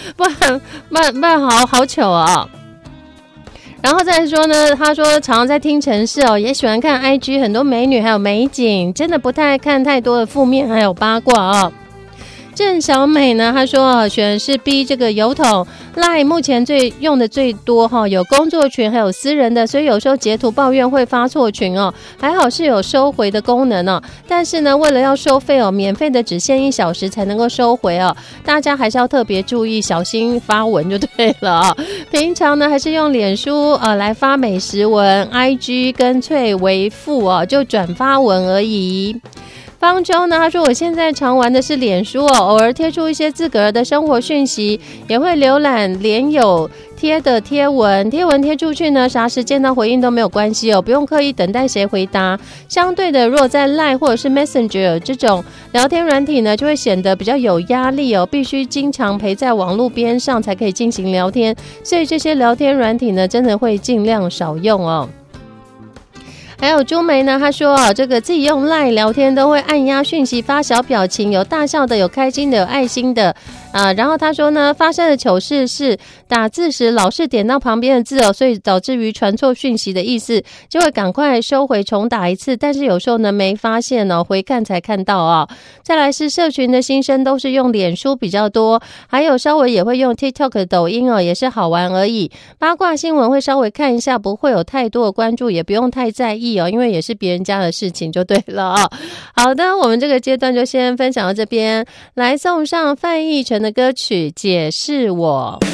不然好糗啊。然后再说呢，他说常常在听城市哦，也喜欢看 IG， 很多美女还有美景，真的不太看太多的负面还有八卦哦。郑小美呢，她说选的是 B 这个邮筒 LINE 目前用的最多哈，有工作群还有私人的，所以有时候截图抱怨会发错群哦，还好是有收回的功能哦。但是呢，为了要收费哦，免费的只限1小时才能够收回哦，大家还是要特别注意，小心发文就对了啊。平常呢，还是用脸书来发美食文 ，IG 干脆为负哦，就转发文而已。方舟呢，他说我现在常玩的是脸书哦，偶尔贴出一些自个儿的生活讯息，也会浏览脸友贴的贴文贴出去呢，啥时见到回应都没有关系哦，不用刻意等待谁回答。相对的，如果在 LINE 或者是 Messenger 这种聊天软体呢，就会显得比较有压力哦，必须经常陪在网络边上才可以进行聊天，所以这些聊天软体呢，真的会尽量少用哦。还有朱梅呢，她说这个自己用 LINE 聊天都会按压讯息发小表情，有大笑的，有开心的，有爱心的然后她说呢，发生的糗事是打字时老是点到旁边的字哦，所以导致于传错讯息的意思，就会赶快收回重打一次，但是有时候呢没发现哦，回看才看到哦。再来是社群的新生都是用脸书比较多，还有稍微也会用 TikTok 抖音哦，也是好玩而已。八卦新闻会稍微看一下，不会有太多的关注，也不用太在意因为也是别人家的事情就对了好的，我们这个阶段就先分享到这边，来送上范逸臣的歌曲《解释我》。